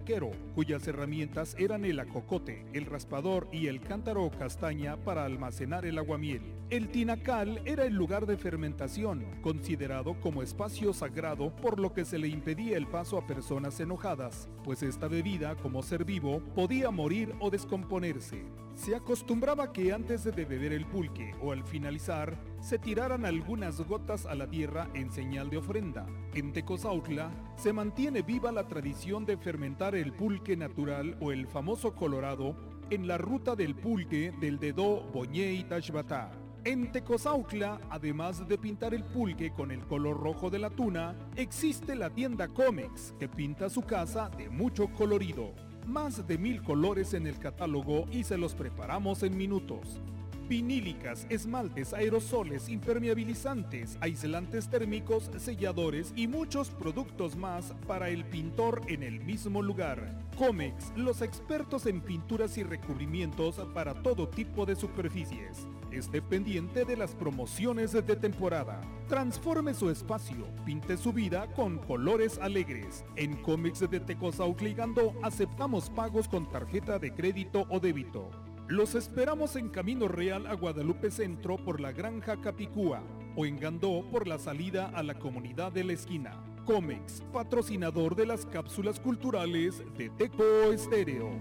pulquero, cuyas herramientas eran el acocote, el raspador y el cántaro o castaña para almacenar el aguamiel. El tinacal era el lugar de fermentación, considerado como espacio sagrado, por lo que se le impedía el paso a personas enojadas, pues esta bebida, como ser vivo, podía morir o descomponerse. Se acostumbraba que antes de beber el pulque o al finalizar, se tiraran algunas gotas a la tierra en señal de ofrenda. En Tecozautla se mantiene viva la tradición de fermentar el pulque natural o el famoso colorado en la ruta del pulque del Dedó, Boñé y Tashbatá. En Tecozautla, además de pintar el pulque con el color rojo de la tuna, existe la tienda Comex, que pinta su casa de mucho colorido. Más de 1000 colores en el catálogo y se los preparamos en minutos. Vinílicas, esmaltes, aerosoles, impermeabilizantes, aislantes térmicos, selladores y muchos productos más para el pintor en el mismo lugar. Comex, los expertos en pinturas y recubrimientos para todo tipo de superficies. Esté pendiente de las promociones de temporada. Transforme su espacio, pinte su vida con colores alegres. En Comex de Tecozautla y Gandó aceptamos pagos con tarjeta de crédito o débito. Los esperamos en Camino Real a Guadalupe Centro por la Granja Capicúa o en Gandó por la salida a la comunidad de la esquina. Comex, patrocinador de las cápsulas culturales de Teco Estéreo.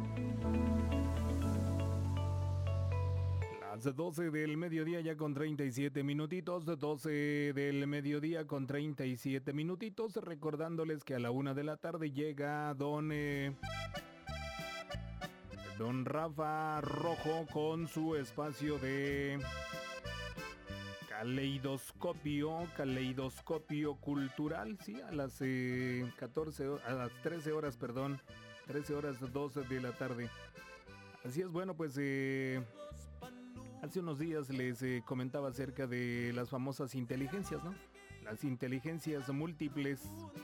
Las 12 del mediodía ya con 37 minutitos, 12 del mediodía con 37 minutitos, recordándoles que a la 1 de la tarde llega Don Rafa Rojo con su espacio de caleidoscopio cultural, sí, a las 13 horas, 13 horas 12 de la tarde. Así es, bueno, pues hace unos días les comentaba acerca de las famosas inteligencias, ¿no? Las inteligencias múltiples.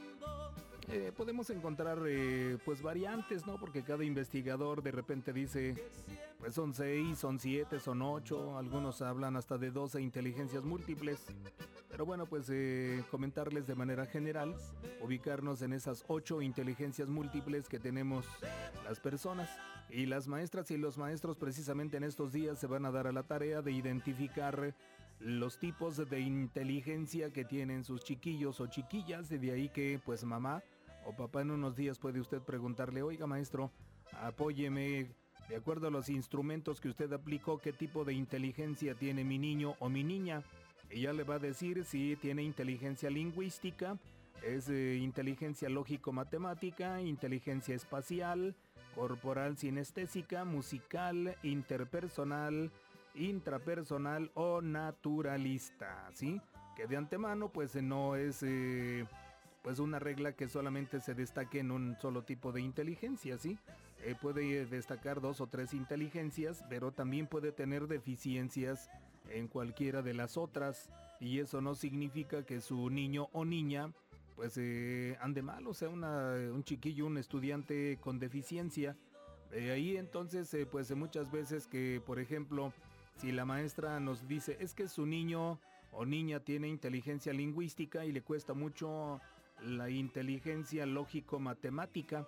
Podemos encontrar pues variantes, ¿no? Porque cada investigador de repente dice, pues son 6, son 7, son 8, algunos hablan hasta de 12 inteligencias múltiples. Pero bueno, pues comentarles de manera general, ubicarnos en esas 8 inteligencias múltiples que tenemos las personas. Y las maestras y los maestros precisamente en estos días se van a dar a la tarea de identificar los tipos de inteligencia que tienen sus chiquillos o chiquillas. De ahí que pues mamá o papá en unos días puede usted preguntarle, oiga maestro, apóyeme de acuerdo a los instrumentos que usted aplicó, qué tipo de inteligencia tiene mi niño o mi niña. Ella le va a decir si tiene inteligencia lingüística, es inteligencia lógico-matemática, inteligencia espacial, corporal sinestésica, musical, interpersonal, intrapersonal o naturalista, ¿sí? Que de antemano pues no es pues una regla que solamente se destaque en un solo tipo de inteligencia, ¿sí? Puede destacar 2 o 3 inteligencias, pero también puede tener deficiencias en cualquiera de las otras, y eso no significa que su niño o niña pues ande mal, o sea, un chiquillo, un estudiante con deficiencia. Ahí entonces pues muchas veces que, por ejemplo, si la maestra nos dice es que su niño o niña tiene inteligencia lingüística y le cuesta mucho la inteligencia lógico-matemática,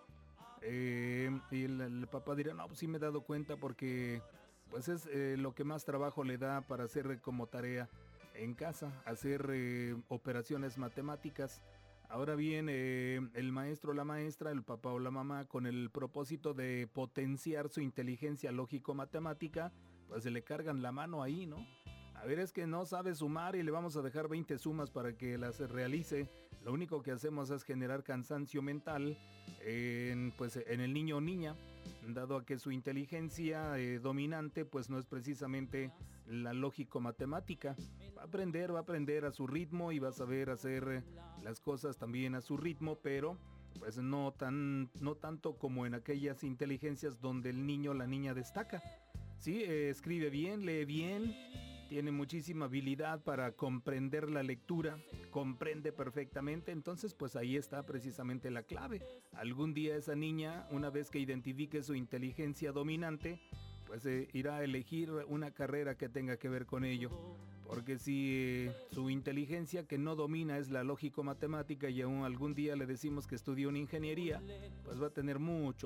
y el papá dirá, no, pues sí me he dado cuenta porque pues es lo que más trabajo le da para hacer como tarea en casa, hacer operaciones matemáticas. Ahora bien, el maestro o la maestra, el papá o la mamá, con el propósito de potenciar su inteligencia lógico-matemática, pues se le cargan la mano ahí, ¿no? A ver, es que no sabe sumar y le vamos a dejar 20 sumas para que las realice. Lo único que hacemos es generar cansancio mental pues, en el niño o niña, dado a que su inteligencia dominante pues no es precisamente la lógico-matemática. Va a aprender a su ritmo y va a saber hacer las cosas también a su ritmo, pero pues no tanto como en aquellas inteligencias donde el niño o la niña destaca. Sí, escribe bien, lee bien, tiene muchísima habilidad para comprender la lectura, comprende perfectamente, entonces pues ahí está precisamente la clave. Algún día esa niña, una vez que identifique su inteligencia dominante, pues irá a elegir una carrera que tenga que ver con ello. Porque si su inteligencia que no domina es la lógico-matemática y aún algún día le decimos que estudió una ingeniería, pues va a tener mucho